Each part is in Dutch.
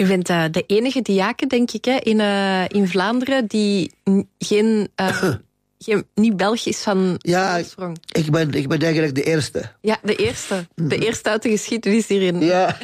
U bent de enige diaken, denk ik, hè, in Vlaanderen die niet Belg is van oorsprong. Ik ben eigenlijk de eerste. Ja, de eerste. De eerste uit de geschiedenis hierin. Ja.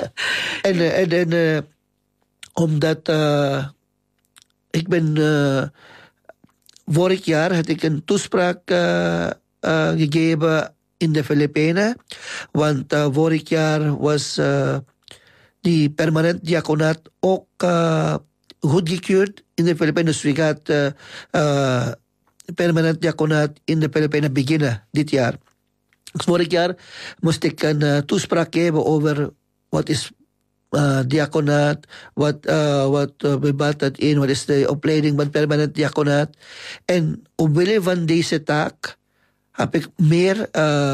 en omdat ik ben... vorig jaar had ik een toespraak gegeven in de Filipijnen. Want vorig jaar was die permanent diaconaat ook goedgekeurd in de Filipijnen. Dus we gaan permanent diaconaat in de Filipijnen beginnen dit jaar. Dus vorig jaar moest ik een toespraak geven over wat is diaconaat, wat bevat dat in, wat is de opleiding van permanent diaconaat. En omwille van deze taak heb ik meer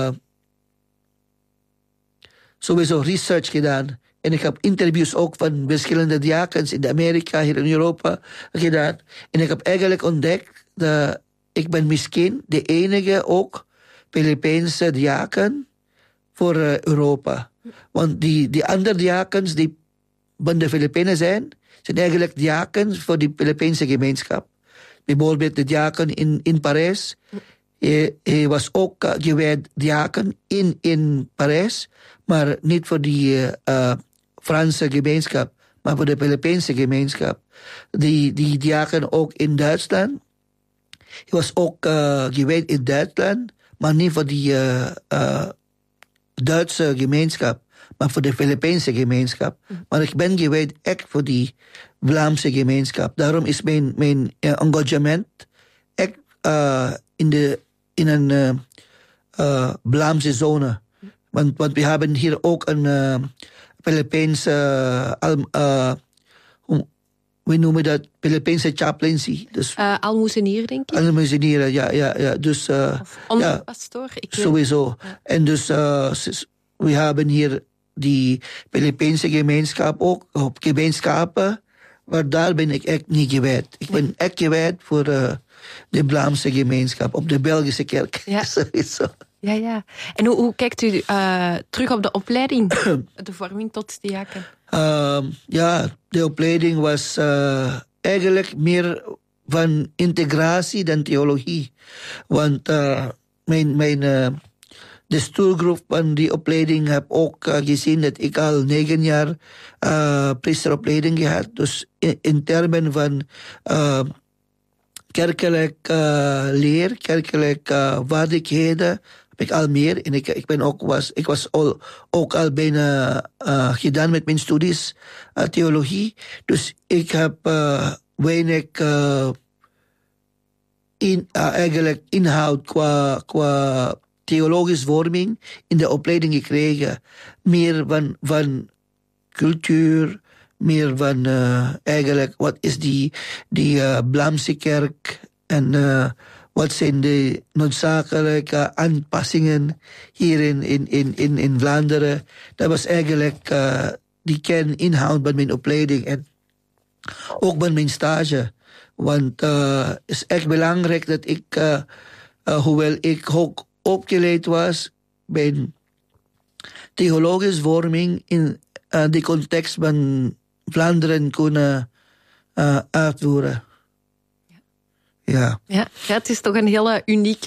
sowieso research gedaan. En ik heb interviews ook van verschillende diakens in Amerika, hier in Europa gedaan. En ik heb eigenlijk ontdekt dat ik ben misschien de enige ook Filipijnse diaken voor Europa. Want die andere diakens die van de Filipijnen zijn eigenlijk diakens voor die Filipijnse gemeenschap. Bijvoorbeeld de diaken in Parijs. Hij was ook gewijd diaken in Parijs, maar niet voor die Franse gemeenschap, maar voor de Filipijnse gemeenschap. Die diaken ook in Duitsland. Hij was ook gewijd in Duitsland, maar niet voor die Duitse gemeenschap, maar voor de Filipijnse gemeenschap. Maar ik ben gewijd echt voor die Vlaamse gemeenschap. Daarom is mijn engagement echt in een Vlaamse zone. Want we hebben hier ook een Filipijnse, we noemen dat Filipijnse chaplaincy. Dus, almoezenier, denk ik. Almoezenier, ja. Dus, of onderpastoor. Sowieso. Ja. En dus we hebben hier die Filipijnse gemeenschap ook, op gemeenschappen, maar daar ben ik echt niet gewijd. Ik ben echt gewijd voor de Vlaamse gemeenschap, op de Belgische kerk. Ja. Sowieso. Ja. En hoe kijkt u terug op de opleiding, de vorming tot diaken? De opleiding was eigenlijk meer van integratie dan theologie. Want de stuurgroep van die opleiding heb ook gezien dat ik al 9 jaar priesteropleiding gehad. Dus in termen van kerkelijk leer, kerkelijk vaardigheden heb ik al meer. En ik was ook al bijna gedaan met mijn studies theologie. Dus ik heb weinig eigenlijk inhoud qua theologisch vorming in de opleiding gekregen. Meer van cultuur, meer van eigenlijk wat is die Vlaamse kerk en wat zijn de noodzakelijke aanpassingen hier in Vlaanderen. Dat was eigenlijk die kerninhoud van mijn opleiding en ook van mijn stage. Want het is echt belangrijk dat ik, hoewel ik ook opgeleid was bij theologische vorming in de context van Vlaanderen kunnen uitvoeren. Ja, het is toch een hele unieke